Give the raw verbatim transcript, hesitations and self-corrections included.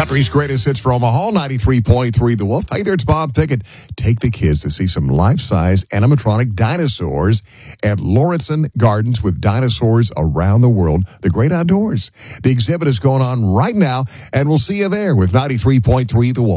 Country's greatest hits for Omaha, ninety-three point three The Wolf. Hey there, it's Bob Pickett. Take the kids to see some life-size animatronic dinosaurs at Lawrenson Gardens with dinosaurs around the world, the great outdoors. The exhibit is going on right now, and we'll see you there with ninety-three point three The Wolf.